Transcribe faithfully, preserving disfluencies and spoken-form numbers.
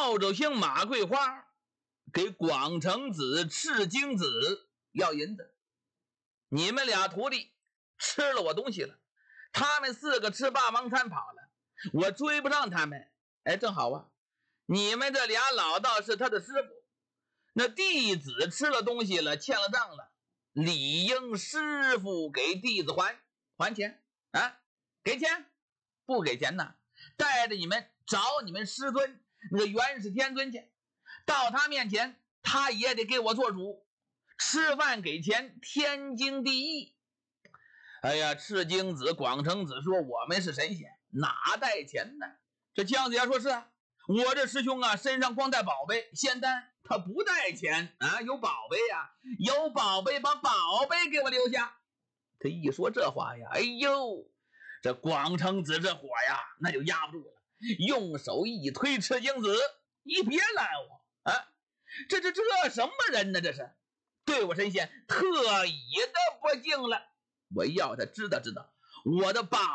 赵州星马桂花给广成子、赤精子要银子，你们俩徒弟吃了我东西了，他们四个吃霸王餐跑了，我追不上他们。哎，正好啊，你们这俩老道是他的师傅，那弟子吃了东西了，欠了账了，理应师傅给弟子还还钱啊，给钱不给钱呢，带着你们找你们师尊那个元始天尊去，到他面前他也得给我做主，吃饭给钱天经地义。哎呀，赤精子、广成子说我们是神仙，哪带钱呢？这姜子牙说是啊，我这师兄啊身上光带宝贝，仙丹他不带钱啊，有宝贝呀、啊，有宝贝把宝贝给我留下。他一说这话呀，哎呦，这广成子这火呀那就压不住了，用手一推赤精子，你别拦我啊！这这这什么人呢？这是对我神仙特意的不敬了，我要他知道知道我的宝